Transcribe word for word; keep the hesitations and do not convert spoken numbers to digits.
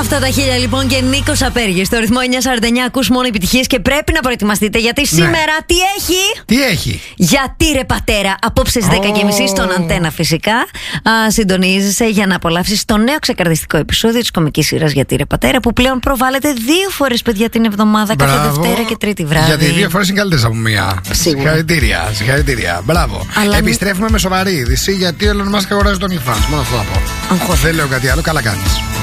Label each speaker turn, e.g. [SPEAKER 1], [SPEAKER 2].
[SPEAKER 1] Αυτά τα χίλια λοιπόν και Νίκος Απέργης. Στο ρυθμό εννιά σαράντα εννιά ακούς μόνο επιτυχίες και πρέπει να προετοιμαστείτε γιατί σήμερα ναι. τι έχει.
[SPEAKER 2] Τι έχει.
[SPEAKER 1] Γιατί ρε πατέρα, απόψε στις δέκα και μισή στον Αντένα φυσικά. Α, συντονίζεσαι για να απολαύσεις το νέο ξεκαρδιστικό επεισόδιο της κομικής σειράς Γιατί ρε πατέρα, που πλέον προβάλλεται δύο φορές παιδιά την εβδομάδα. Μπράβο. Κάθε Δευτέρα και Τρίτη βράδυ.
[SPEAKER 2] Γιατί δύο φορές είναι καλύτερες από μία. Συγχαρητήρια, συγχαρητήρια. Μπράβο. Αλλά επιστρέφουμε με σοβαρή είδηση γιατί ο Elon Musk αγοράζει τον OnlyFans. Μόνο αυτό θα πω. Δεν λέω κάτι άλλο, καλά κάνεις.